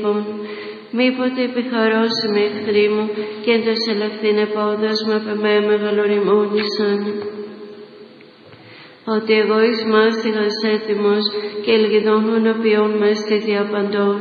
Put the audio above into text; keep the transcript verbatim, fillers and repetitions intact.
μήποτε επιχαρώσει με εχθροί μου και εν τες ελευθύν επόδας με απ' εμέ μεγαλοριμόνισαν. Ότι εγώ εις μάστιγας έτοιμος και ελγιδών μονοποιών με στη διαπαντός.